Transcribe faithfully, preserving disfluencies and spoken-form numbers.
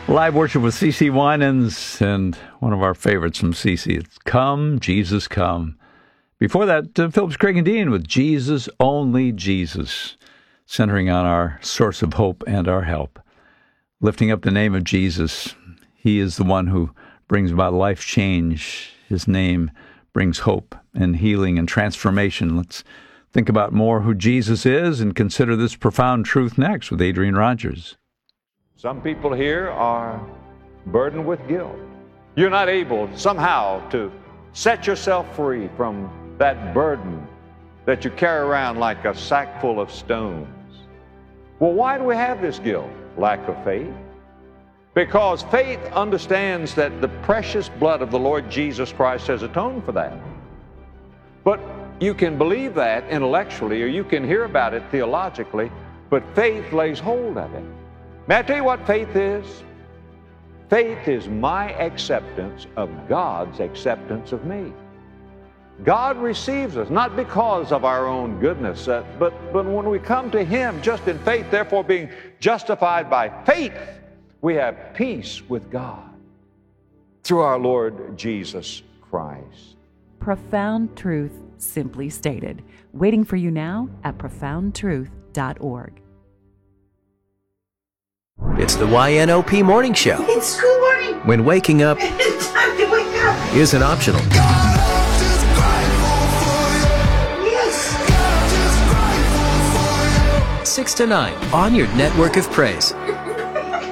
Live worship with C C Winans, and one of our favorites from C C. It's Come, Jesus, Come. Before that, uh, Phillips Craig and Dean with Jesus, Only Jesus, centering on our source of hope and our help. Lifting up the name of Jesus. He is the one who brings about life change. His name brings hope and healing and transformation. Let's think about more who Jesus is and consider this profound truth next with Adrian Rogers. Some people here are burdened with guilt. You're not able somehow to set yourself free from that burden that you carry around like a sack full of stones. Well, why do we have this guilt? Lack of faith. Because faith understands that the precious blood of the Lord Jesus Christ has atoned for that. But you can believe that intellectually, or you can hear about it theologically, but faith lays hold of it. May I tell you what faith is? Faith is my acceptance of God's acceptance of me. God receives us, not because of our own goodness, uh, but, but when we come to Him just in faith, therefore being justified by faith, we have peace with God through our Lord Jesus Christ. Profound truth simply stated. Waiting for you now at profound truth dot org. It's the Y N O P Morning Show. It's school morning. When waking up It's time to wake up. isn't optional. Yes. six to nine on your network of praise.